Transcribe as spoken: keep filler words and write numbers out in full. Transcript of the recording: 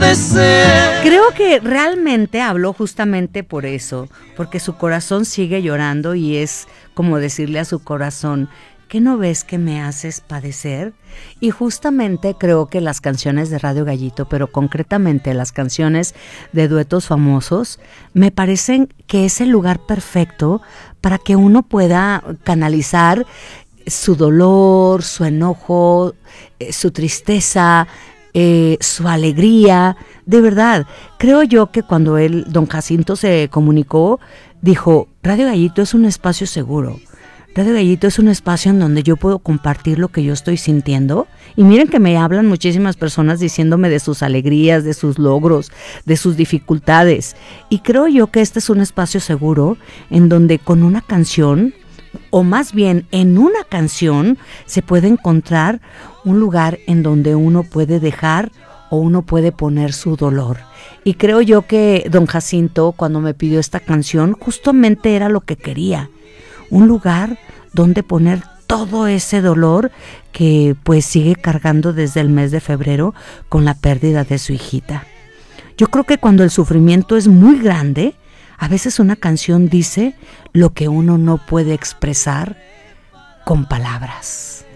ser. Creo que realmente habló justamente por eso, porque su corazón sigue llorando y es como decirle a su corazón, ¿qué no ves que me haces padecer? Y justamente creo que las canciones de Radio Gallito, pero concretamente las canciones de duetos famosos, me parecen que es el lugar perfecto para que uno pueda canalizar su dolor, su enojo, eh, su tristeza, eh, su alegría. De verdad, creo yo que cuando él, don Jacinto, se comunicó, dijo, Radio Gallito es un espacio seguro. Radio Gallito es un espacio en donde yo puedo compartir lo que yo estoy sintiendo. Y miren que me hablan muchísimas personas diciéndome de sus alegrías, de sus logros, de sus dificultades. Y creo yo que este es un espacio seguro en donde con una canción, o más bien en una canción, se puede encontrar un lugar en donde uno puede dejar o uno puede poner su dolor. Y creo yo que don Jacinto, cuando me pidió esta canción, justamente era lo que quería. Un lugar donde poner todo ese dolor que pues sigue cargando desde el mes de febrero con la pérdida de su hijita. Yo creo que cuando el sufrimiento es muy grande, a veces una canción dice lo que uno no puede expresar con palabras.